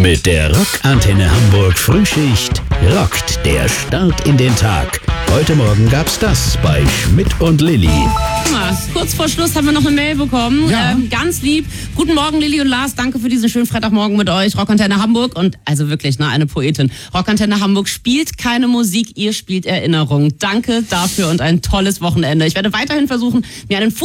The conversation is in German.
Mit der Rockantenne Hamburg Frühschicht rockt der Start in den Tag. Heute Morgen gab's das bei Schmidt und Lilly. Kurz vor Schluss haben wir noch eine Mail bekommen. Ja. Ganz lieb. Guten Morgen, Lilly und Lars. Danke für diesen schönen Freitagmorgen mit euch. Rockantenne Hamburg und also wirklich, eine Poetin. Rockantenne Hamburg spielt keine Musik, ihr spielt Erinnerung. Danke dafür und ein tolles Wochenende. Ich werde weiterhin versuchen, mir einen